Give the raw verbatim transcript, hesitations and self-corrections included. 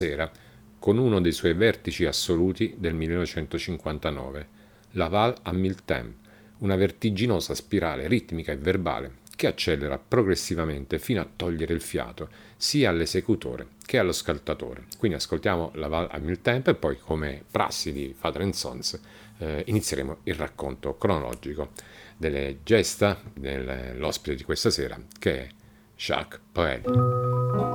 sera con uno dei suoi vertici assoluti del millenovecentocinquantanove, la Val à Mille Temps, una vertiginosa spirale ritmica e verbale che accelera progressivamente fino a togliere il fiato sia all'esecutore che allo ascoltatore. Quindi ascoltiamo la Val à Mille Temps e poi, come prassi di Father and Sons, eh, inizieremo il racconto cronologico delle gesta dell'ospite di questa sera, che è Jacques Brel.